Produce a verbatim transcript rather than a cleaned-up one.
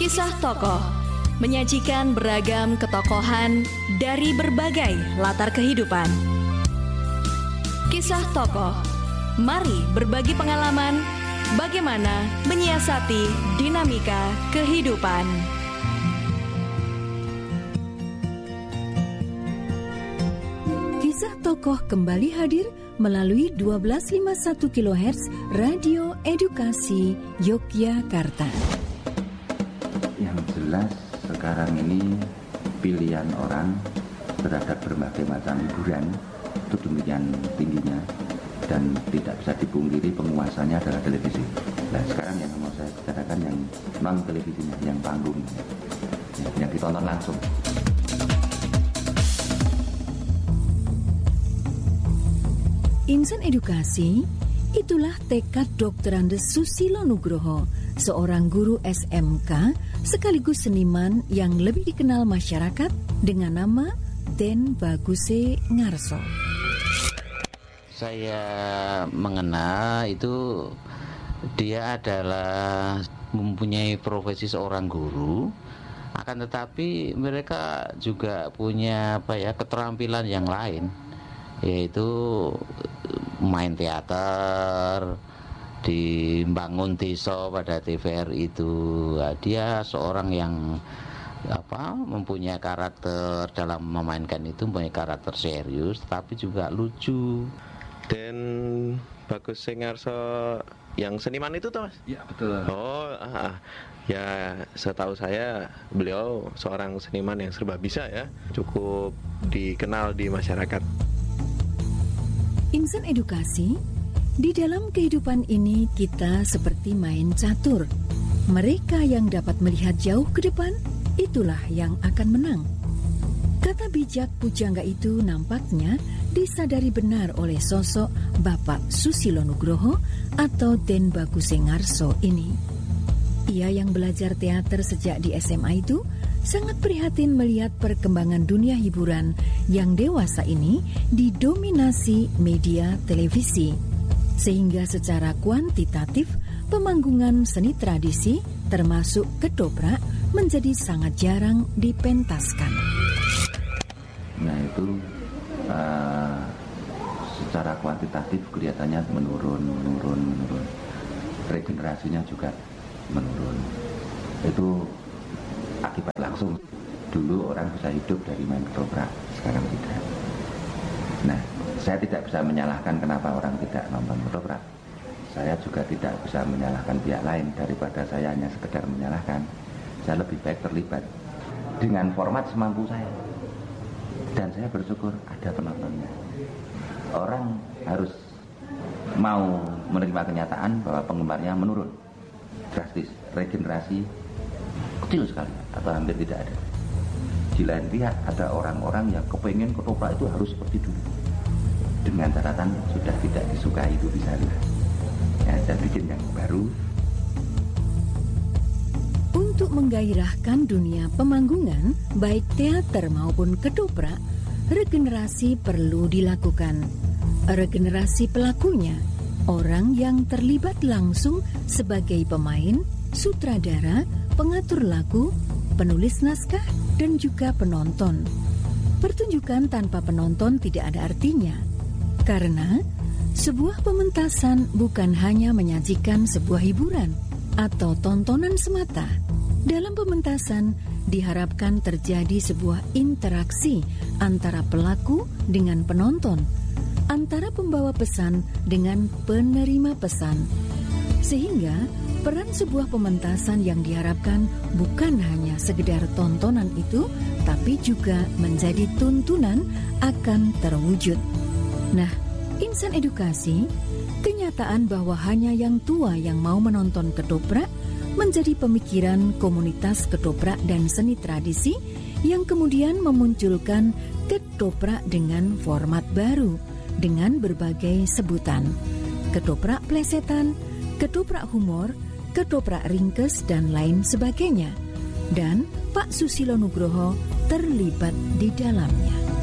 Kisah tokoh menyajikan beragam ketokohan dari berbagai latar kehidupan. Kisah tokoh, mari berbagi pengalaman bagaimana menyiasati dinamika kehidupan. Kisah tokoh kembali hadir melalui dua belas lima puluh satu kilohertz Radio Edukasi Yogyakarta. Yang jelas sekarang ini pilihan orang terhadap berbagai macam hiburan itu demikian tingginya dan tidak bisa dipungkiri penguasanya adalah televisi. Nah sekarang yang mau saya bicarakan yang non televisinya, yang panggung, yang ditonton langsung. Insan Edukasi, itulah tekad doktor Andes Susilo Nugroho, seorang guru S M K sekaligus seniman yang lebih dikenal masyarakat dengan nama Den Baguse Ngarso. Saya mengenal itu dia adalah mempunyai profesi seorang guru, akan tetapi mereka juga punya apa ya keterampilan yang lain, yaitu main teater di Bangun Desa pada T V R itu. Dia seorang yang apa mempunyai karakter dalam memainkan itu, mempunyai karakter serius tapi juga lucu. Dan Bagus Ngarso yang seniman itu toh Mas? Ya betul. Oh, ah, ya setahu saya beliau seorang seniman yang serba bisa ya, cukup dikenal di masyarakat. Insan Edukasi, di dalam kehidupan ini kita seperti main catur. Mereka yang dapat melihat jauh ke depan, itulah yang akan menang. Kata bijak pujangga itu nampaknya disadari benar oleh sosok Bapak Susilo Nugroho atau Den Baguse Ngarso ini. Ia yang belajar teater sejak di S M A itu sangat prihatin melihat perkembangan dunia hiburan yang dewasa ini didominasi media televisi. Sehingga secara kuantitatif, pemanggungan seni tradisi termasuk ketoprak menjadi sangat jarang dipentaskan. Nah itu uh, secara kuantitatif kelihatannya menurun, menurun, menurun. Regenerasinya juga menurun. Itu akibat langsung. Dulu orang bisa hidup dari main ketoprak, sekarang tidak. Nah, saya tidak bisa menyalahkan kenapa orang tidak nonton ketoprak. Saya juga tidak bisa menyalahkan pihak lain. Daripada saya hanya sekedar menyalahkan, saya lebih baik terlibat dengan format semampu saya. Dan saya bersyukur ada penontonnya. Orang harus mau menerima kenyataan bahwa penggemarnya menurun drastis, regenerasi kecil sekali atau hampir tidak ada. Di lain pihak ada orang-orang yang kepengen ketoprak itu harus seperti dulu, dengan catatan sudah tidak disukai itu bisa ya, dan bikin yang baru. Untuk menggairahkan dunia pemanggungan, baik teater maupun ketoprak, regenerasi perlu dilakukan. Regenerasi pelakunya, orang yang terlibat langsung sebagai pemain, sutradara, pengatur lagu, penulis naskah, dan juga penonton. Pertunjukan tanpa penonton tidak ada artinya, karena sebuah pementasan bukan hanya menyajikan sebuah hiburan atau tontonan semata. Dalam pementasan diharapkan terjadi sebuah interaksi antara pelaku dengan penonton, antara pembawa pesan dengan penerima pesan. Sehingga peran sebuah pementasan yang diharapkan bukan hanya sekedar tontonan itu, tapi juga menjadi tuntunan akan terwujud. Nah, insan edukasi, kenyataan bahwa hanya yang tua yang mau menonton ketoprak menjadi pemikiran komunitas ketoprak dan seni tradisi yang kemudian memunculkan ketoprak dengan format baru dengan berbagai sebutan. Ketoprak plesetan, ketoprak humor, ketoprak ringkes, dan lain sebagainya. Dan Pak Susilo Nugroho terlibat di dalamnya.